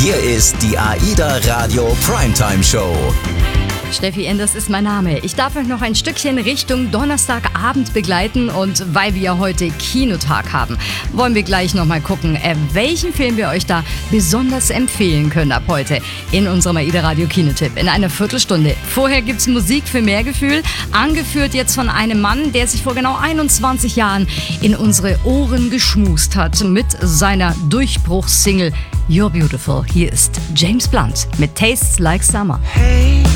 Hier ist die AIDA Radio Primetime Show. Steffi Enders ist mein Name. Ich darf euch noch ein Stückchen Richtung Donnerstagabend begleiten und weil wir heute Kinotag haben, wollen wir gleich nochmal gucken, welchen Film wir euch da besonders empfehlen können ab heute in unserem AIDA Radio Kinotipp in einer Viertelstunde. Vorher gibt's Musik für mehr Gefühl, angeführt jetzt von einem Mann, der sich vor genau 21 Jahren in unsere Ohren geschmust hat mit seiner Durchbruchssingle You're Beautiful. Hier ist James Blunt mit Tastes Like Summer. Hey.